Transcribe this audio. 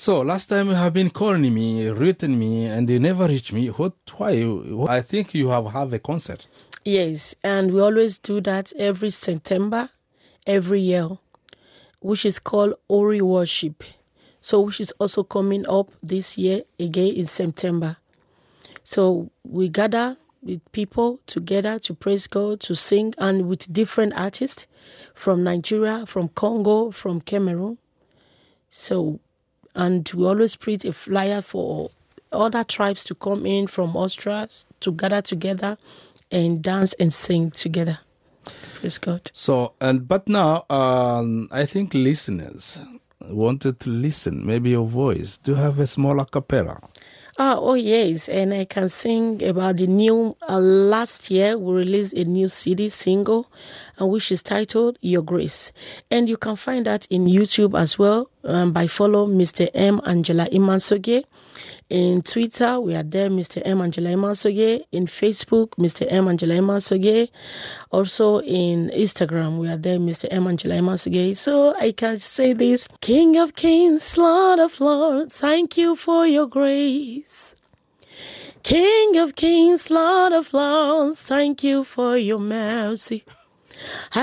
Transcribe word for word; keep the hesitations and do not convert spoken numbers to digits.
So last time you have been calling me, written me, and you never reach me. What? Why? I think you have have a concert. Yes, and we always do that every September, every year, which is called Ori Worship. So which is also coming up this year again in September. So we gather with people together to praise God, to sing, and with different artists from Nigeria, from Congo, from Cameroon. So, and we always print a flyer for other tribes to come in from Austria to gather together and dance and sing together. Praise God. So, and but now, um, I think listeners wanted to listen, maybe your voice. Do you have a small a cappella? Ah, oh, yes, and I can sing about the new, uh, last year we released a new C D single, uh, which is titled Your Grace. And you can find that in YouTube as well um, by follow Mister M. Angela Imansoge. In Twitter, we are there, Mister M. Angela Imansoge. In Facebook, Mister M. Angela Imansoge. Also in Instagram, we are there, Mister M. Angela Imansoge. So I can say this: King of Kings, Lord of Lords, thank you for your grace. King of Kings, Lord of Lords, thank you for your mercy.